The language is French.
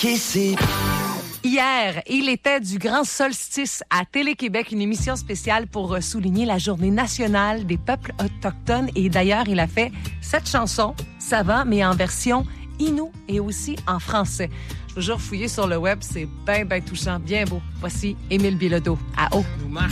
Hier, il était du grand solstice à Télé-Québec, une émission spéciale pour souligner la Journée nationale des peuples autochtones. Et d'ailleurs, il a fait cette chanson, ça va, mais en version inou et aussi en français. Je vous jure, fouiller sur le web, c'est bien touchant, bien beau. Voici Émile Bilodeau à Haut. Nous marchons